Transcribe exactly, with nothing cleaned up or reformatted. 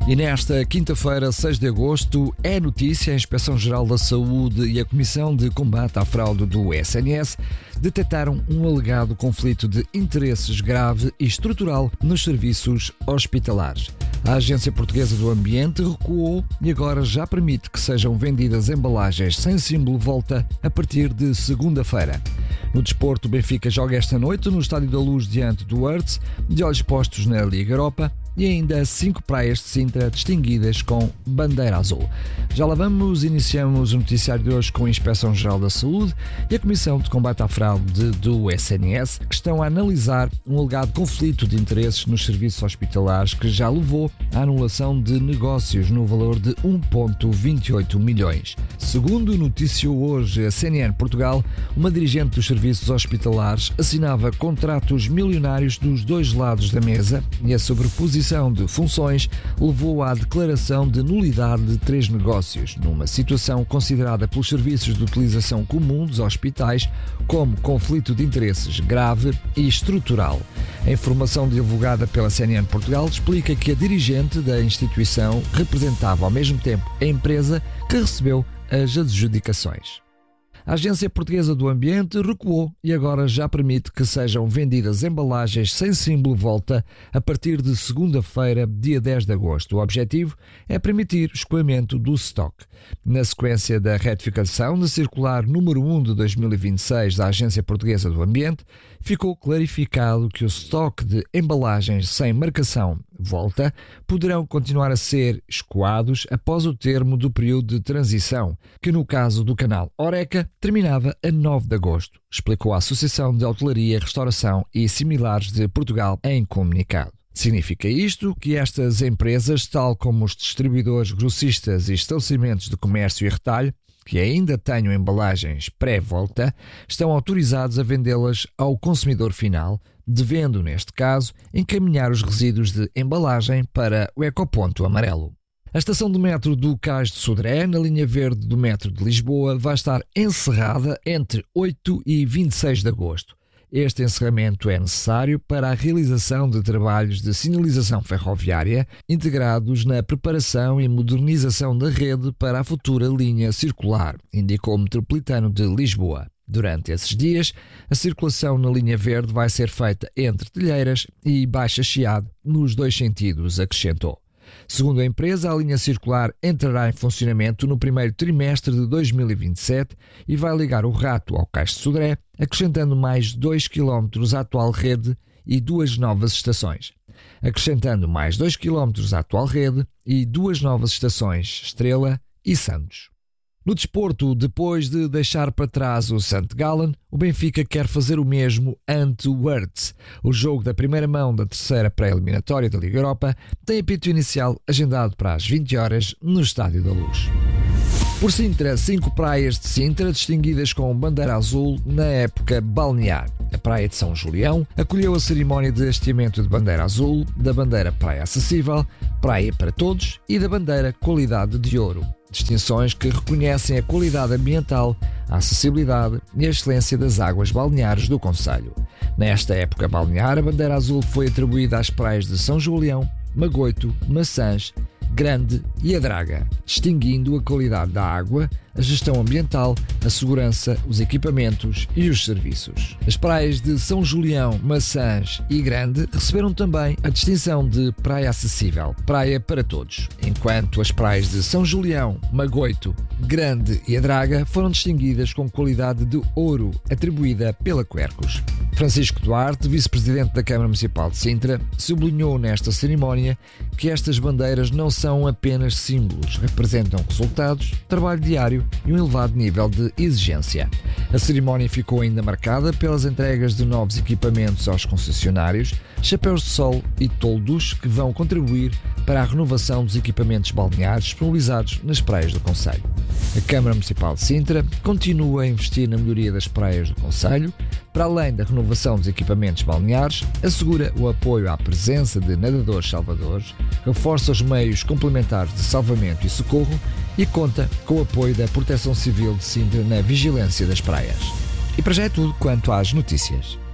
E nesta quinta-feira, seis de agosto, é notícia: a Inspeção-Geral da Saúde e a Comissão de Combate à Fraude do S N S detectaram um alegado conflito de interesses grave e estrutural nos serviços hospitalares. A Agência Portuguesa do Ambiente recuou e agora já permite que sejam vendidas embalagens sem símbolo volta a partir de segunda-feira. No desporto, o Benfica joga esta noite no Estádio da Luz diante do Hertz, de olhos postos na Liga Europa, e ainda cinco praias de Sintra distinguidas com bandeira azul. Já lá vamos, iniciamos o noticiário de hoje com a Inspeção-Geral da Saúde e a Comissão de Combate à Fraude do S N S, que estão a analisar um alegado conflito de interesses nos serviços hospitalares que já levou à anulação de negócios no valor de um vírgula vinte e oito milhões. Segundo noticiou hoje a C N N Portugal, uma dirigente dos serviços hospitalares assinava contratos milionários dos dois lados da mesa e a sobreposição de funções levou à declaração de nulidade de três negócios, numa situação considerada pelos serviços de utilização comum dos hospitais como conflito de interesses grave e estrutural. A informação divulgada pela C N N Portugal explica que a dirigente da instituição representava ao mesmo tempo a empresa que recebeu as adjudicações. A Agência Portuguesa do Ambiente recuou e agora já permite que sejam vendidas embalagens sem símbolo volta a partir de segunda-feira, dia dez de agosto. O objetivo é permitir o escoamento do estoque. Na sequência da retificação da circular número um de dois mil e vinte e seis da Agência Portuguesa do Ambiente, ficou clarificado que o estoque de embalagens sem marcação volta poderão continuar a ser escoados após o termo do período de transição, que no caso do canal Horeca terminava a nove de agosto, explicou a Associação de Hotelaria, Restauração e Similares de Portugal em comunicado. Significa isto que estas empresas, tal como os distribuidores, grossistas e estabelecimentos de comércio e retalho, que ainda tenham embalagens pré-volta, estão autorizados a vendê-las ao consumidor final, devendo, neste caso, encaminhar os resíduos de embalagem para o ecoponto amarelo. A estação do metro do Cais de Sodré, na linha verde do metro de Lisboa, vai estar encerrada entre oito e vinte e seis de agosto. Este encerramento é necessário para a realização de trabalhos de sinalização ferroviária integrados na preparação e modernização da rede para a futura linha circular, indicou o Metropolitano de Lisboa. Durante esses dias, a circulação na linha verde vai ser feita entre Telheiras e Baixa Chiado, nos dois sentidos, acrescentou. Segundo a empresa, a linha circular entrará em funcionamento no primeiro trimestre de dois mil e vinte e sete e vai ligar o Rato ao Cais de Sodré, acrescentando mais dois quilómetros à atual rede e duas novas estações. Acrescentando mais dois quilómetros à atual rede e duas novas estações, Estrela e Santos. No desporto, depois de deixar para trás o Saint Gallen, o Benfica quer fazer o mesmo ante o Hertz. O jogo da primeira mão da terceira pré-eliminatória da Liga Europa tem apito inicial agendado para as vinte horas no Estádio da Luz. Por Sintra, cinco praias de Sintra distinguidas com bandeira azul na época balnear. A Praia de São Julião acolheu a cerimónia de hasteamento de bandeira azul, da bandeira Praia Acessível, Praia para Todos e da bandeira Qualidade de Ouro. Distinções que reconhecem a qualidade ambiental, a acessibilidade e a excelência das águas balneares do concelho. Nesta época balnear, a bandeira azul foi atribuída às praias de São Julião, Magoito, Maçãs, Grande e a Draga, distinguindo a qualidade da água, a gestão ambiental, a segurança, os equipamentos e os serviços. As praias de São Julião, Maçãs e Grande receberam também a distinção de Praia Acessível, Praia para Todos, enquanto as praias de São Julião, Magoito, Grande e a Draga foram distinguidas com qualidade de ouro, atribuída pela Quercus. Francisco Duarte, vice-presidente da Câmara Municipal de Sintra, sublinhou nesta cerimónia que estas bandeiras não são apenas símbolos, representam resultados, trabalho diário e um elevado nível de exigência. A cerimónia ficou ainda marcada pelas entregas de novos equipamentos aos concessionários, chapéus de sol e toldos que vão contribuir para a renovação dos equipamentos balneares disponibilizados nas praias do concelho. A Câmara Municipal de Sintra continua a investir na melhoria das praias do concelho. Para além da renovação dos equipamentos balneares, assegura o apoio à presença de nadadores salvadores, reforça os meios complementares de salvamento e socorro e conta com o apoio da Proteção Civil de Sintra na vigilância das praias. E para já é tudo quanto às notícias.